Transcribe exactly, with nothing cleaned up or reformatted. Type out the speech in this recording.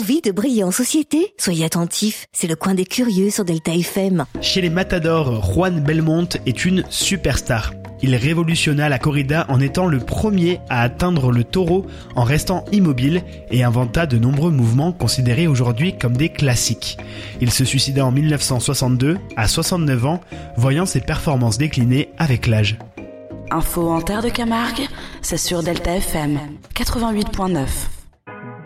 envie de briller en société? Soyez attentifs, c'est le coin des curieux sur Delta F M. Chez les matadors, Juan Belmonte est une superstar. Il révolutionna la corrida en étant le premier à atteindre le taureau en restant immobile et inventa de nombreux mouvements considérés aujourd'hui comme des classiques. Il se suicida en mille neuf cent soixante-deux, à soixante-neuf ans, voyant ses performances décliner avec l'âge. Info en Terre de Camargue, c'est sur Delta F M quatre-vingt-huit point neuf.